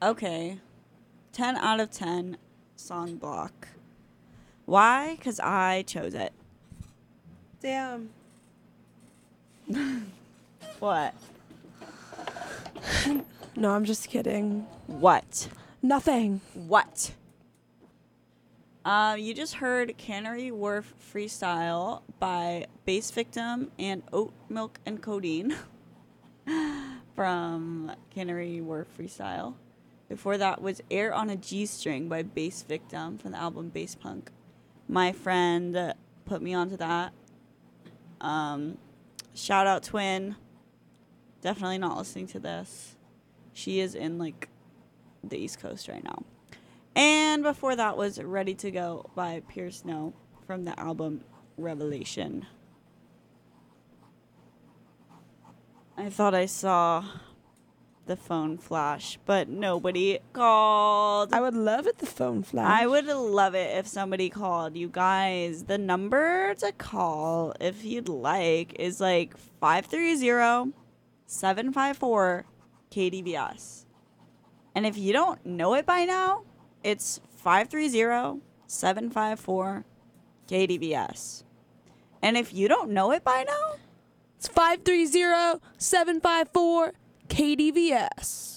Okay. 10 out of 10 song block. Why? Because I chose it. Damn. What? No, I'm just kidding. What? Nothing. What? You just heard Cannery Wharf Freestyle by Bass Victim and Oat Milk and Codeine from Cannery Wharf Freestyle. Before that was Air on a G-String by Bass Victim from the album Bass Punk. My friend put me onto that. Shout out Twin. Definitely not listening to this. She is in like the East Coast right now. And before that was Ready to Go by Pure Snow from the album Revelation. I thought I saw the phone flash, but nobody called. I would love it, the phone flash. I would love it if somebody called. You guys, the number to call, if you'd like, is like 530-754-KDVS. And if you don't know it by now, it's 530-754-KDVS. And if you don't know it by now, It's 530-754-KDVS.